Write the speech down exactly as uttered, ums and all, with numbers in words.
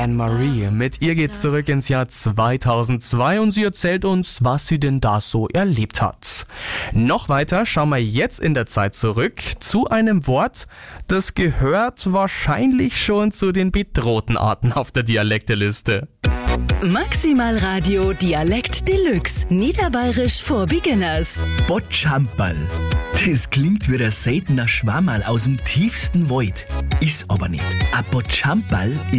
Anne-Marie. Mit ihr geht's zurück ins Jahr zweitausendzwei und sie erzählt uns, was sie denn da so erlebt hat. Noch weiter schauen wir jetzt in der Zeit zurück zu einem Wort, das gehört wahrscheinlich schon zu den bedrohten Arten auf der Dialekteliste. Maximal Radio Dialekt Deluxe. Niederbayerisch for Beginners. Botschamperl. Das klingt wie ein seltener Schwammerl aus dem tiefsten Wald. Ist aber nicht. Ein Botschamperl ist